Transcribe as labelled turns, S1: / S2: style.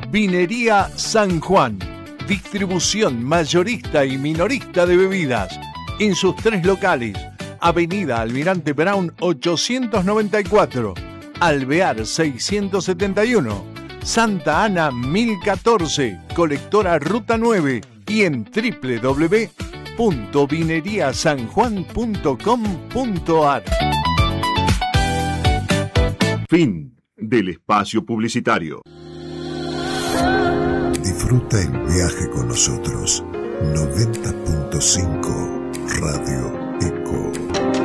S1: Vinería San Juan. Distribución mayorista y minorista de bebidas. En sus 3 locales. Avenida Almirante Brown 894. Alvear 671. Santa Ana 1014. Colectora Ruta 9. Y en www.vineriasanjuan.com.ar.
S2: Fin del espacio publicitario.
S3: Disfruta el viaje con nosotros. 90.5 Radio Eco.